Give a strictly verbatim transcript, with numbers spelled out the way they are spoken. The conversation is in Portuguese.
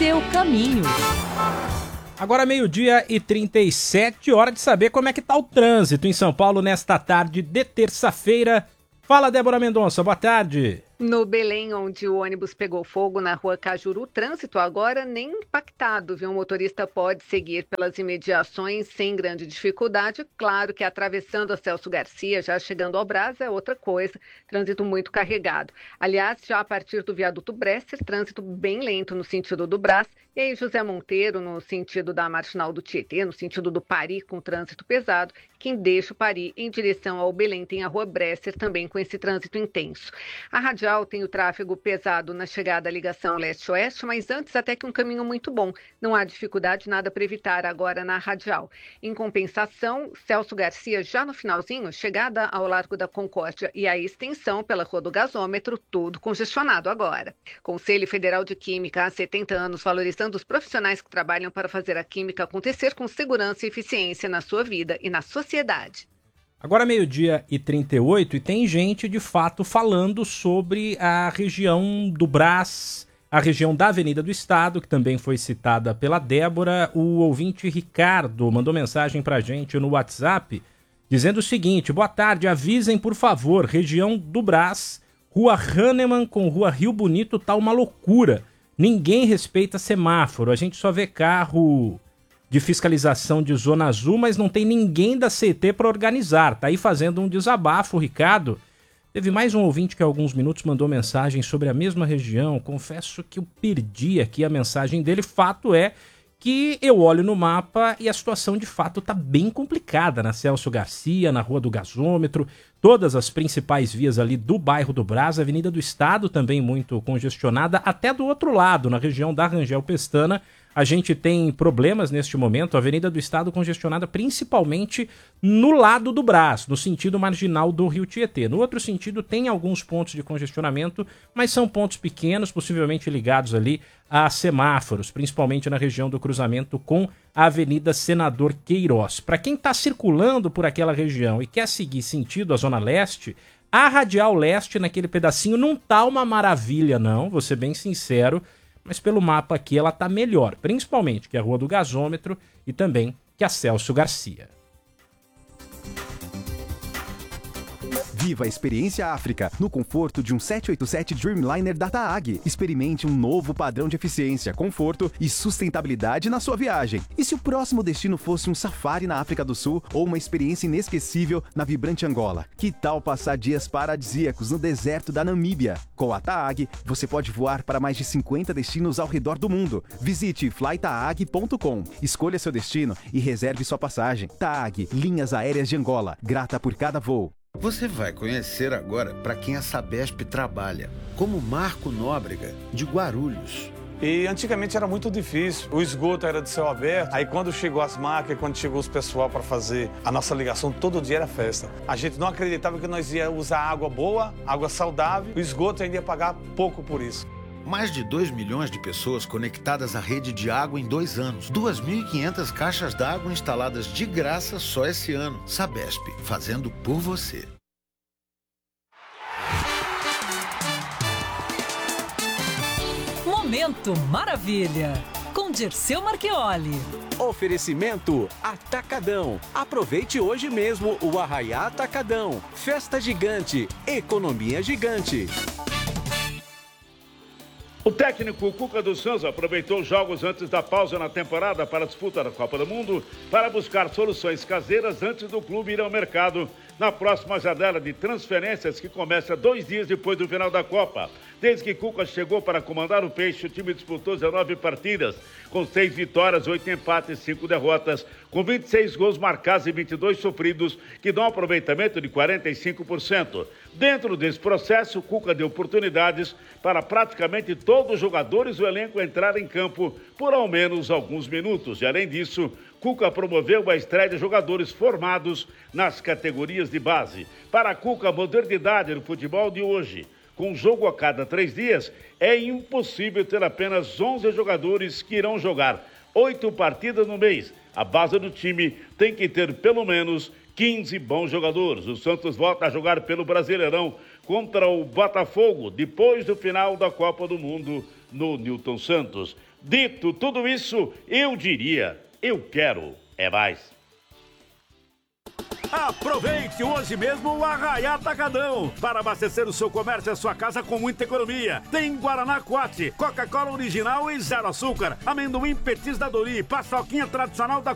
seu caminho. Agora meio-dia e trinta e sete, hora de saber como é que tá o trânsito em São Paulo nesta tarde de terça-feira. Fala, Débora Mendonça, boa tarde. No Belém, onde o ônibus pegou fogo na rua Cajuru, trânsito agora nem impactado, viu? O motorista pode seguir pelas imediações sem grande dificuldade. Claro que atravessando a Celso Garcia, já chegando ao Brás, é outra coisa. Trânsito muito carregado. Aliás, já a partir do viaduto Bresser, trânsito bem lento no sentido do Brás. E aí, José Monteiro, no sentido da Marginal do Tietê, no sentido do Pari, com trânsito pesado. Quem deixa o Pari em direção ao Belém tem a rua Bresser, também com esse trânsito intenso. A Radial tem o tráfego pesado na chegada à ligação leste-oeste, mas antes até que um caminho muito bom. Não há dificuldade, nada para evitar agora na Radial. Em compensação, Celso Garcia, já no finalzinho, chegada ao Largo da Concórdia e a extensão pela Rua do Gasômetro, tudo congestionado agora. Conselho Federal de Química, há setenta anos, valorizando os profissionais que trabalham para fazer a química acontecer com segurança e eficiência na sua vida e na sociedade. Agora meio-dia e trinta e oito, e tem gente de fato falando sobre a região do Brás, a região da Avenida do Estado, que também foi citada pela Débora. O ouvinte Ricardo mandou mensagem pra gente no WhatsApp, dizendo o seguinte: boa tarde, avisem por favor, região do Brás, Rua Hahnemann com Rua Rio Bonito tá uma loucura. Ninguém respeita semáforo, a gente só vê carro de fiscalização de zona azul, mas não tem ninguém da C T para organizar. Tá aí fazendo um desabafo, Ricardo. Teve mais um ouvinte que há alguns minutos mandou mensagem sobre a mesma região. Confesso que eu perdi aqui a mensagem dele. Fato é que eu olho no mapa e a situação de fato tá bem complicada na Celso Garcia, na Rua do Gasômetro, todas as principais vias ali do bairro do Brás, a Avenida do Estado também muito congestionada, até do outro lado, na região da Rangel Pestana, a gente tem problemas neste momento, a Avenida do Estado congestionada principalmente no lado do Brás, no sentido marginal do Rio Tietê. No outro sentido tem alguns pontos de congestionamento, mas são pontos pequenos, possivelmente ligados ali a semáforos, principalmente na região do cruzamento com a Avenida Senador Queiroz. Para quem está circulando por aquela região e quer seguir sentido a Zona Leste, a Radial Leste naquele pedacinho não tá uma maravilha não, vou ser bem sincero, mas pelo mapa aqui ela tá melhor, principalmente que a Rua do Gasômetro e também que a Celso Garcia. Viva a experiência África, no conforto de um sete oito sete Dreamliner da TAAG. Experimente um novo padrão de eficiência, conforto e sustentabilidade na sua viagem. E se o próximo destino fosse um safari na África do Sul ou uma experiência inesquecível na vibrante Angola? Que tal passar dias paradisíacos no deserto da Namíbia? Com a TAAG, você pode voar para mais de cinquenta destinos ao redor do mundo. Visite fly taag ponto com, escolha seu destino e reserve sua passagem. TAAG, Linhas Aéreas de Angola, grata por cada voo. Você vai conhecer agora para quem a Sabesp trabalha, como Marco Nóbrega, de Guarulhos. E antigamente era muito difícil, o esgoto era de céu aberto, aí quando chegou as máquinas, quando chegou os pessoal para fazer a nossa ligação, todo dia era festa. A gente não acreditava que nós ia usar água boa, água saudável, o esgoto ainda ia pagar pouco por isso. Mais de dois milhões de pessoas conectadas à rede de água em dois anos. duas mil e quinhentas caixas d'água instaladas de graça só esse ano. Sabesp, fazendo por você. Momento Maravilha, com Dirceu Marchioli. Oferecimento Atacadão. Aproveite hoje mesmo o Arraiá Atacadão. Festa gigante, economia gigante. O técnico Cuca dos Santos aproveitou os jogos antes da pausa na temporada para a disputa da Copa do Mundo para buscar soluções caseiras antes do clube ir ao mercado na próxima janela de transferências que começa dois dias depois do final da Copa. Desde que Cuca chegou para comandar o Peixe, o time disputou dezenove partidas, com seis vitórias, oito empates e cinco derrotas, com vinte e seis gols marcados e vinte e dois sofridos, que dão um aproveitamento de quarenta e cinco por cento. Dentro desse processo, Cuca deu oportunidades para praticamente todos os jogadores do elenco entrar em campo por ao menos alguns minutos. E além disso, Cuca promoveu a estreia de jogadores formados nas categorias de base. Para Cuca, a modernidade no futebol de hoje, com um jogo a cada três dias, é impossível ter apenas onze jogadores que irão jogar oito partidas no mês. A base do time tem que ter pelo menos quinze bons jogadores. O Santos volta a jogar pelo Brasileirão contra o Botafogo, depois do final da Copa do Mundo no Newton Santos. Dito tudo isso, eu diria, eu quero é mais. Aproveite hoje mesmo o Arraiá Atacadão para abastecer o seu comércio e a sua casa com muita economia. Tem Guaraná Quat, Coca-Cola original e zero açúcar, amendoim Petis da Dori, paçoquinha tradicional da